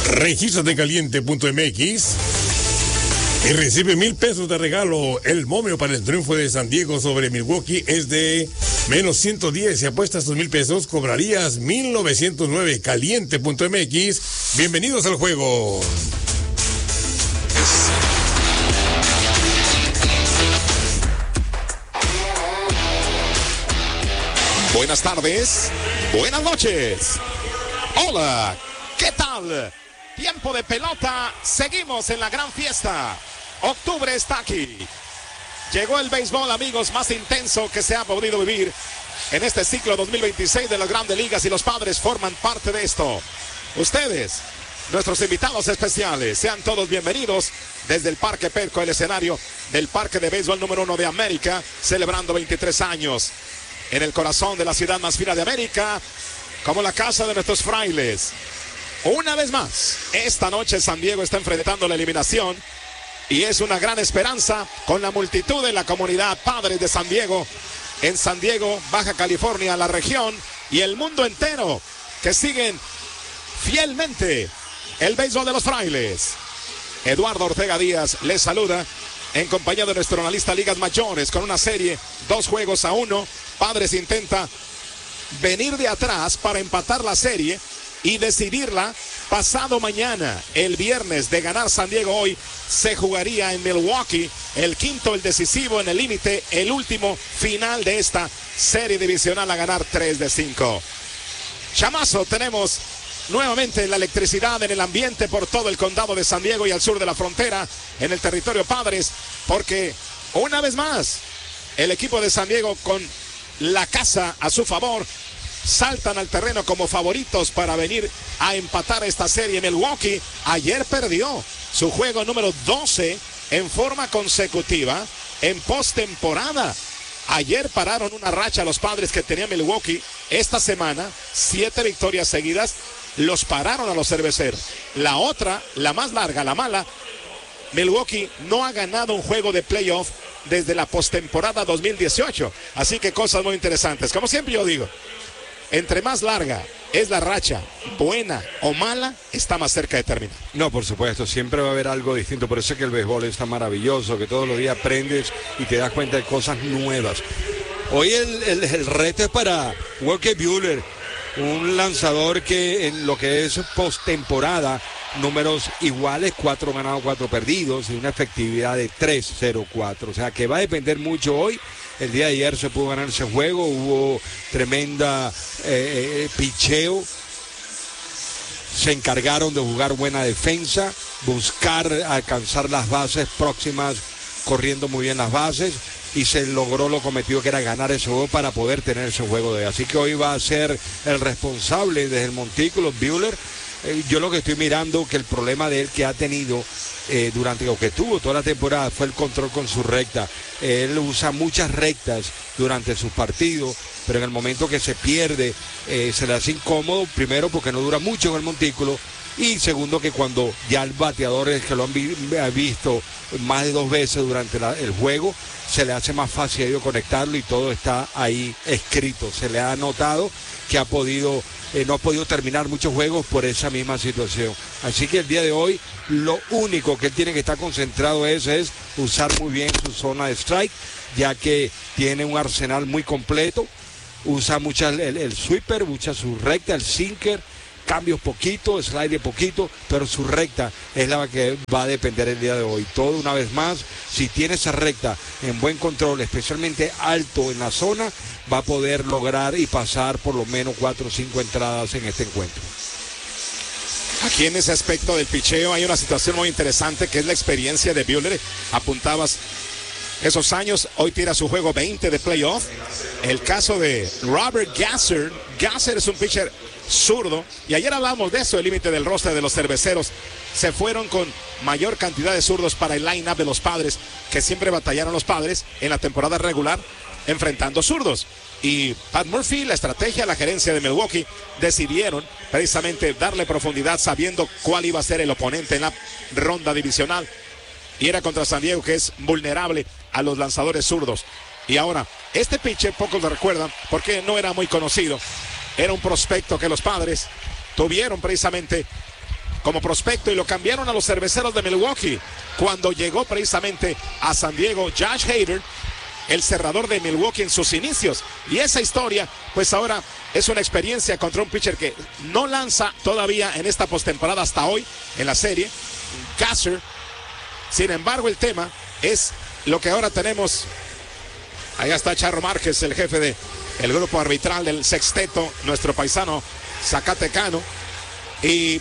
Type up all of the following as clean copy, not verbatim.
Regístrate en caliente.mx y recibe 1,000 pesos de regalo. El momio para el triunfo de San Diego sobre Milwaukee es de -110. Si apuestas tus 1,000 pesos, cobrarías 1,909. Caliente.mx. Bienvenidos al juego. Buenas tardes, buenas noches. Hola, ¿qué tal? Tiempo de pelota, seguimos en la gran fiesta. Octubre está aquí. Llegó el béisbol, amigos, más intenso que se ha podido vivir en este ciclo 2026 de las Grandes Ligas, y los Padres forman parte de esto. Ustedes, nuestros invitados especiales, sean todos bienvenidos desde el Parque Petco, el escenario del Parque de Béisbol número 1 de América, celebrando 23 años. En el corazón de la ciudad más fina de América, como la casa de nuestros frailes. Una vez más, esta noche San Diego está enfrentando la eliminación, y es una gran esperanza con la multitud de la comunidad Padres de San Diego, en San Diego, Baja California, la región y el mundo entero, que siguen fielmente el béisbol de los frailes. Eduardo Ortega Díaz les saluda en compañía de nuestro analista Ligas Mayores, con una serie 2-1. Padres intenta venir de atrás para empatar la serie y decidirla pasado mañana. El viernes, de ganar San Diego hoy, se jugaría en Milwaukee el quinto, el decisivo, en el límite, el último final de esta serie divisional, a ganar 3 de 5. Chamazo, tenemos nuevamente la electricidad en el ambiente por todo el condado de San Diego y al sur de la frontera, en el territorio Padres, porque una vez más el equipo de San Diego, con la casa a su favor, saltan al terreno como favoritos para venir a empatar esta serie. Milwaukee ayer perdió su juego número 12 en forma consecutiva en postemporada. Ayer pararon una racha a los Padres que tenía Milwaukee. Esta semana, 7 victorias seguidas, los pararon a los cerveceros. La otra, la más larga, la mala, Milwaukee no ha ganado un juego de playoff desde la postemporada 2018. Así que cosas muy interesantes. Como siempre yo digo, entre más larga es la racha, buena o mala, está más cerca de terminar. No, por supuesto, siempre va a haber algo distinto. Por eso es que el béisbol está maravilloso, que todos los días aprendes y te das cuenta de cosas nuevas. Hoy el reto es para Walker Buehler, un lanzador que en lo que es postemporada, números iguales, 4 ganados, 4 perdidos, y una efectividad de 3.04. O sea que va a depender mucho hoy. El día de ayer se pudo ganar ese juego, hubo tremenda picheo. Se encargaron de jugar buena defensa, buscar alcanzar las bases próximas, corriendo muy bien las bases, y se logró lo cometido, que era ganar ese juego para poder tener ese juego de hoy. Así que hoy va a ser el responsable desde el montículo, Buehler. Yo lo que estoy mirando, que el problema de él que ha tenido durante lo que tuvo toda la temporada fue el control con su recta. Él usa muchas rectas durante sus partidos, pero en el momento que se pierde se le hace incómodo, primero porque no dura mucho en el montículo, y segundo que cuando ya el bateador es que lo han visto más de 2 veces durante el juego, se le hace más fácil a ellos conectarlo, y todo está ahí escrito. Se le ha notado que no ha podido terminar muchos juegos por esa misma situación. Así que el día de hoy lo único que él tiene que estar concentrado es usar muy bien su zona de strike, ya que tiene un arsenal muy completo. Usa mucho el sweeper, usa su recta, el sinker, cambios poquito, slide poquito, pero su recta es la que va a depender el día de hoy. Todo, una vez más, si tiene esa recta en buen control, especialmente alto en la zona, va a poder lograr y pasar por lo menos 4 o 5 entradas en este encuentro. Aquí en ese aspecto del picheo hay una situación muy interesante, que es la experiencia de Buehler. Apuntabas esos años, hoy tira su juego 20 de playoff. El caso de Robert Gasser. Gasser es un pitcher zurdo, y ayer hablamos de eso, el límite del roster de los cerveceros. Se fueron con mayor cantidad de zurdos para el line-up de los Padres, que siempre batallaron los Padres en la temporada regular enfrentando zurdos. Y Pat Murphy, la estrategia, la gerencia de Milwaukee, decidieron precisamente darle profundidad, sabiendo cuál iba a ser el oponente en la ronda divisional, y era contra San Diego, que es vulnerable a los lanzadores zurdos. Y ahora, este pitcher, pocos lo recuerdan porque no era muy conocido. Era un prospecto que los Padres tuvieron precisamente como prospecto y lo cambiaron a los Cerveceros de Milwaukee cuando llegó precisamente a San Diego Josh Hader, el cerrador de Milwaukee en sus inicios. Y esa historia, pues ahora es una experiencia contra un pitcher que no lanza todavía en esta postemporada hasta hoy en la serie, Gasser. Sin embargo, el tema es lo que ahora tenemos. Allá está Charro Márquez, el jefe del grupo arbitral del sexteto, nuestro paisano zacatecano. Y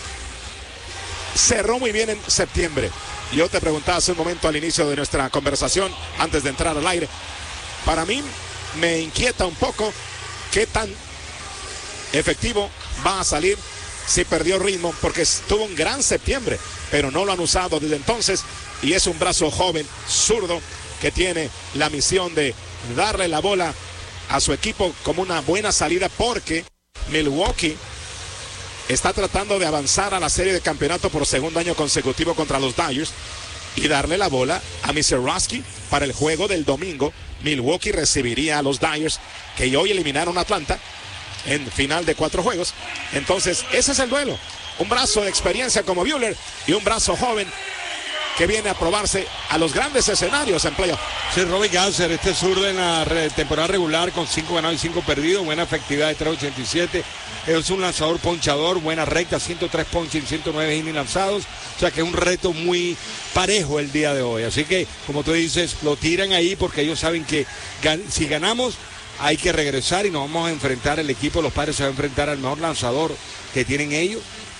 cerró muy bien en septiembre. Yo te preguntaba hace un momento al inicio de nuestra conversación, antes de entrar al aire. Para mí me inquieta un poco qué tan efectivo va a salir si perdió ritmo, porque tuvo un gran septiembre, pero no lo han usado desde entonces. Y es un brazo joven, zurdo, que tiene la misión de darle la bola a su equipo como una buena salida, porque Milwaukee está tratando de avanzar a la serie de campeonato por segundo año consecutivo contra los Dodgers y darle la bola a Misiorowski para el juego del domingo. Milwaukee recibiría a los Dodgers, que hoy eliminaron a Atlanta en final de 4 juegos. Entonces ese es el duelo, un brazo de experiencia como Buehler y un brazo joven que viene a probarse a los grandes escenarios en playoff. Sí, Robbie Gasser, este zurdo en la temporada regular con 5 ganados y 5 perdidos, buena efectividad de 3.87. Es un lanzador ponchador, buena recta, 103 ponches y 109 innings lanzados. O sea que es un reto muy parejo el día de hoy. Así que, como tú dices, lo tiran ahí porque ellos saben que si ganamos hay que regresar y nos vamos a enfrentar. El equipo de los Padres se va a enfrentar al mejor lanzador que tienen ellos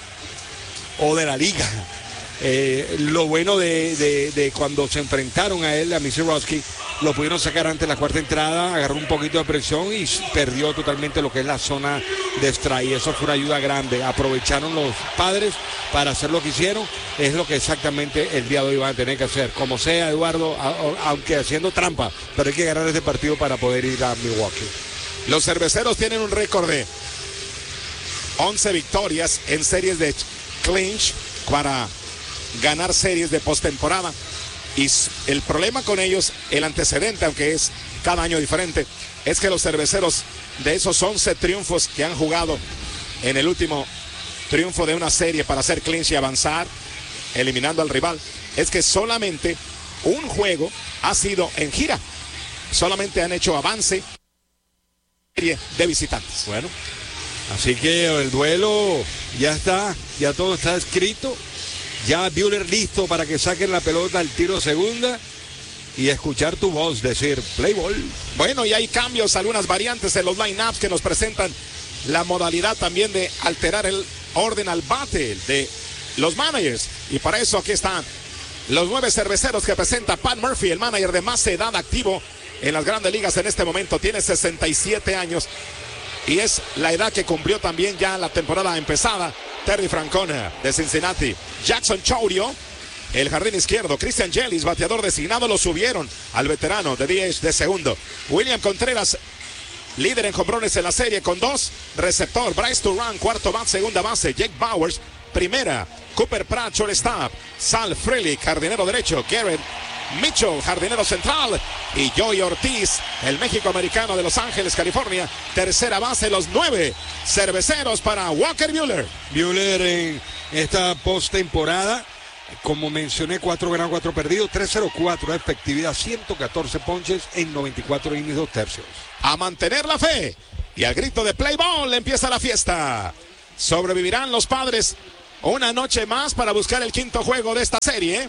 o de la liga. Lo bueno de cuando se enfrentaron a él, a Misiorowski, lo pudieron sacar antes de la cuarta entrada, agarró un poquito de presión y perdió totalmente lo que es la zona de strike. Eso fue una ayuda grande. Aprovecharon los Padres para hacer lo que hicieron. Es lo que exactamente el día de hoy van a tener que hacer. Como sea, Eduardo, aunque haciendo trampa, pero hay que ganar este partido para poder ir a Milwaukee. Los Cerveceros tienen un récord de 11 victorias en series de clinch para ganar series de postemporada. Y el problema con ellos, el antecedente, aunque es cada año diferente, es que los Cerveceros, de esos 11 triunfos que han jugado en el último triunfo de una serie para hacer clinch y avanzar, eliminando al rival, es que solamente un juego ha sido en gira. Solamente han hecho avance de visitantes. Bueno, así que el duelo ya está, ya todo está escrito. Ya Buehler listo para que saquen la pelota al tiro segunda y escuchar tu voz decir play ball. Bueno, y hay cambios, algunas variantes en los lineups que nos presentan la modalidad también de alterar el orden al bate de los managers. Y para eso aquí están los 9 cerveceros que presenta Pat Murphy, el manager de más edad activo en las grandes ligas en este momento. Tiene 67 años y es la edad que cumplió también ya la temporada empezada Terry Francona de Cincinnati. Jackson Chourio, el jardín izquierdo. Christian Yelich, bateador designado, lo subieron al veterano de DH de segundo. William Contreras, líder en jonrones en la serie con 2. Receptor, Bryce Turán, cuarto bate, segunda base. Jake Bowers, primera. Cooper Pratt, shortstop. Sal Frelick, jardinero derecho. Garrett Mitchell, jardinero central, y Joey Ortiz, el México-americano de Los Ángeles, California, tercera base. Los 9 cerveceros para Walker Buehler. Buehler en esta postemporada, como mencioné, 4 ganados, 4 perdidos, 3.04 de efectividad, 114 ponches en 94 innings, 2 tercios. A mantener la fe y al grito de play ball empieza la fiesta. Sobrevivirán los Padres una noche más para buscar el quinto juego de esta serie.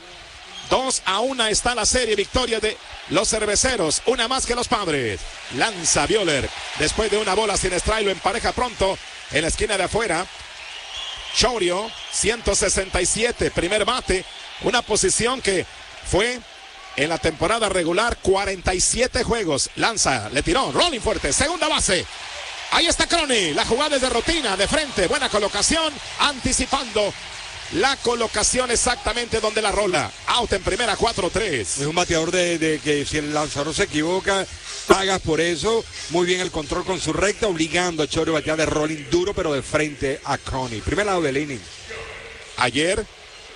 2-1 está la serie, victoria de los cerveceros, una más que los Padres. Lanza Buehler, después de una bola sin strike, lo empareja pronto en la esquina de afuera. Chourio, 167, primer bate, una posición que fue en la temporada regular 47 juegos. Lanza, le tiró, rolling fuerte, segunda base. Ahí está Crony, la jugada es de rutina, de frente, buena colocación, anticipando la colocación exactamente donde la rola. Out en primera, 4-3. Es un bateador de que si el lanzador se equivoca, pagas por eso. Muy bien el control con su recta, obligando a Chourio a batear de rolling duro, pero de frente a Crony. Primer lado del inning. Ayer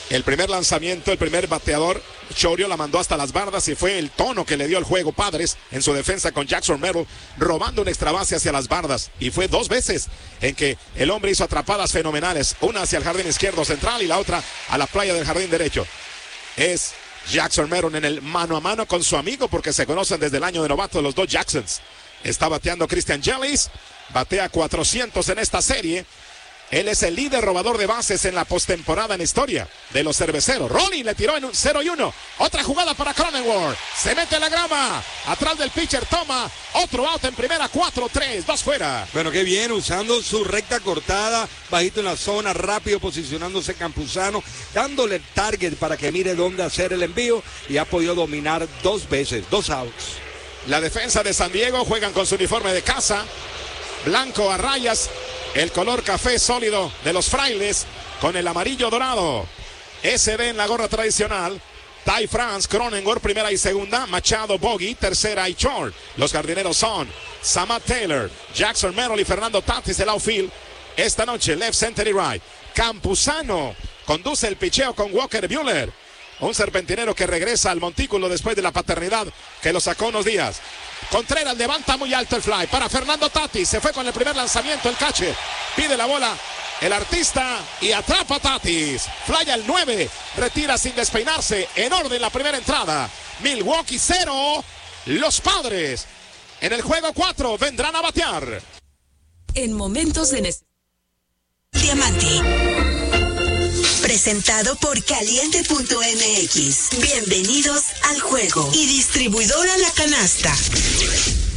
El primer lanzamiento, el primer bateador, Chourio la mandó hasta las bardas y fue el tono que le dio el juego Padres en su defensa con Jackson Merrill, robando una extra base hacia las bardas. Y fue 2 veces en que el hombre hizo atrapadas fenomenales, una hacia el jardín izquierdo central y la otra a la playa del jardín derecho. Es Jackson Merrill en el mano a mano con su amigo porque se conocen desde el año de novato los dos Jacksons. Está bateando Christian Yelich, batea 400 en esta serie. Él es el líder robador de bases en la postemporada en historia de los cerveceros. Rolling le tiró en un 0-1. Otra jugada para Cronenworth. Se mete a la grama. Atrás del pitcher toma otro out en primera. 4-3, 2 fuera. Bueno, qué bien, usando su recta cortada, bajito en la zona, rápido posicionándose Campuzano, dándole el target para que mire dónde hacer el envío y ha podido dominar 2 veces, 2 outs. La defensa de San Diego juegan con su uniforme de casa. Blanco a rayas. El color café sólido de los Frailes con el amarillo dorado. SD en la gorra tradicional. Ty France, Cronenworth, primera y segunda. Machado, Bogey, tercera y short. Los jardineros son Samad Taylor, Jackson Merrill y Fernando Tatis del outfield. Esta noche, left, center y right. Campuzano conduce el picheo con Walker Buehler. Un serpentinero que regresa al montículo después de la paternidad que lo sacó unos días. Contreras levanta muy alto el fly para Fernando Tatis. Se fue con el primer lanzamiento el catcher. Pide la bola el artista y atrapa a Tatis. Fly al 9. Retira sin despeinarse. En orden la primera entrada. Milwaukee 0. Los Padres en el juego 4 vendrán a batear. En momentos de necesidad. Diamante. Presentado por Caliente.mx. Bienvenidos al juego. Y distribuidora La Canasta.